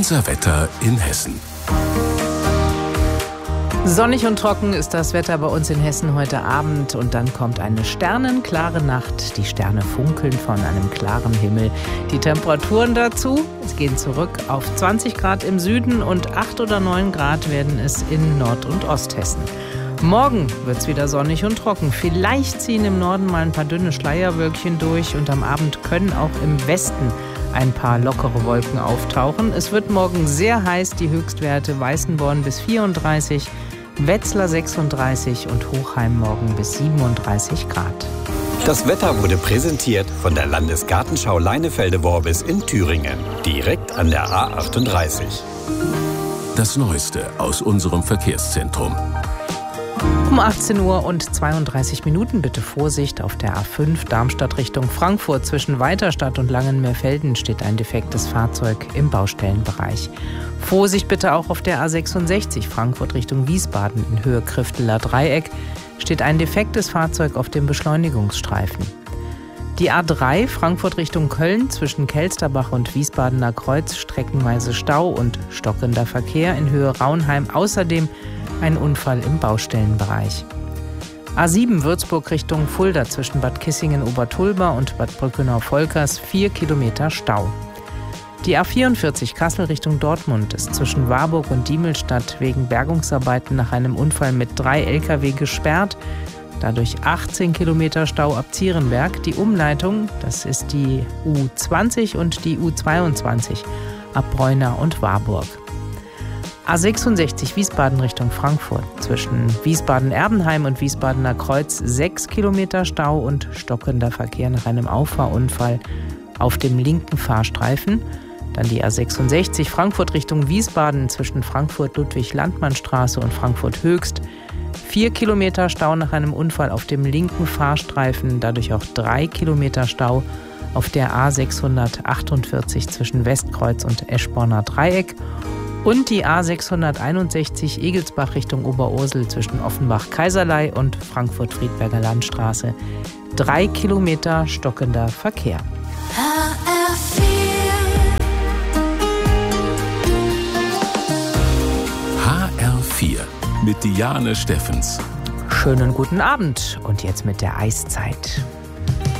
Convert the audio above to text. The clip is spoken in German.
Unser Wetter in Hessen. Sonnig und trocken ist das Wetter bei uns in Hessen heute Abend und dann kommt eine sternenklare Nacht. Die Sterne funkeln von einem klaren Himmel. Die Temperaturen dazu, es gehen zurück auf 20 Grad im Süden und 8 oder 9 Grad werden es in Nord- und Osthessen. Morgen wird es wieder sonnig und trocken. Vielleicht ziehen im Norden mal ein paar dünne Schleierwölkchen durch und am Abend können auch im Westen ein paar lockere Wolken auftauchen. Es wird morgen sehr heiß, die Höchstwerte Weißenborn bis 34, Wetzlar 36 und Hochheim morgen bis 37 Grad. Das Wetter wurde präsentiert von der Landesgartenschau Leinefelde-Worbis in Thüringen, direkt an der A38. Das Neueste aus unserem Verkehrszentrum. Um 18 Uhr und 32 Minuten bitte Vorsicht auf der A5 Darmstadt Richtung Frankfurt. Zwischen Weiterstadt und Langenmeerfelden steht ein defektes Fahrzeug im Baustellenbereich. Vorsicht bitte auch auf der A66 Frankfurt Richtung Wiesbaden in Höhe Krifteler Dreieck steht ein defektes Fahrzeug auf dem Beschleunigungsstreifen. Die A3 Frankfurt Richtung Köln zwischen Kelsterbach und Wiesbadener Kreuz streckenweise Stau und stockender Verkehr in Höhe Raunheim. Außerdem ein Unfall im Baustellenbereich. A7 Würzburg Richtung Fulda zwischen Bad Kissingen-Obertulba und Bad Brückenau-Volkers 4 Kilometer Stau. Die A44 Kassel Richtung Dortmund ist zwischen Warburg und Diemelstadt wegen Bergungsarbeiten nach einem Unfall mit 3 Lkw gesperrt. Dadurch 18 Kilometer Stau ab Zierenberg. Die Umleitung, das ist die U20 und die U22 ab Breunau und Warburg. A66 Wiesbaden Richtung Frankfurt zwischen Wiesbaden-Erbenheim und Wiesbadener Kreuz 6 Kilometer Stau und stockender Verkehr nach einem Auffahrunfall auf dem linken Fahrstreifen. Dann die A66 Frankfurt Richtung Wiesbaden zwischen Frankfurt-Ludwig-Landmann-Straße und Frankfurt-Höchst 4 Kilometer Stau nach einem Unfall auf dem linken Fahrstreifen, dadurch auch 3 Kilometer Stau auf der A648 zwischen Westkreuz und Eschborner Dreieck. Und die A661 Egelsbach Richtung Oberursel zwischen Offenbach-Kaiserlei und Frankfurt-Friedberger Landstraße. 3 Kilometer stockender Verkehr. HR4 mit Diane Steffens. Schönen guten Abend und jetzt mit der Eiszeit.